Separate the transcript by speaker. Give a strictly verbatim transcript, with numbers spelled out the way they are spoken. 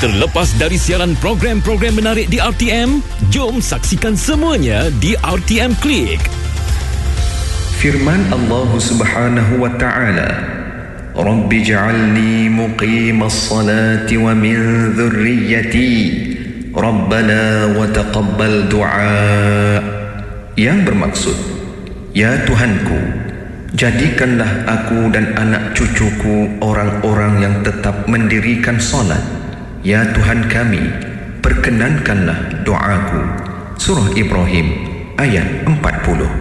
Speaker 1: Terlepas dari siaran program-program menarik di R T M, jom saksikan semuanya di R T M Klik.
Speaker 2: Firman Allah Subhanahu wa taala, Rabbi ja'alni muqimas salati wa min dhurriyyati Rabbana wa taqabbal du'a. Yang bermaksud, ya Tuhanku, jadikanlah aku dan anak cucuku orang-orang yang tetap mendirikan salat. Ya Tuhan kami, perkenankanlah doaku. Surah Ibrahim ayat empat puluh.